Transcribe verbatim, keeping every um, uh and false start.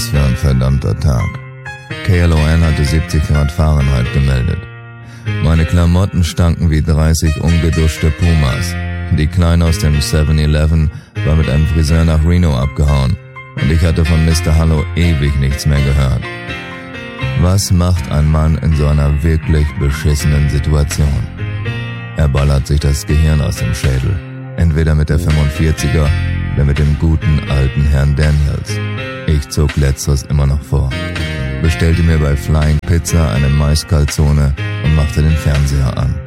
Was für ein verdammter Tag. K L O N hatte siebzig Grad Fahrenheit gemeldet. Meine Klamotten stanken wie dreißig ungeduschte Pumas. Die Kleine aus dem seven eleven war mit einem Friseur nach Reno abgehauen und ich hatte von Mister Hallo ewig nichts mehr gehört. Was macht ein Mann in so einer wirklich beschissenen Situation? Er ballert sich das Gehirn aus dem Schädel. Entweder mit der fünfundvierziger oder mit dem guten alten Herrn Daniels. Ich zog letzteres immer noch vor. Bestellte mir bei Flying Pizza eine Maiskalzone und machte den Fernseher an.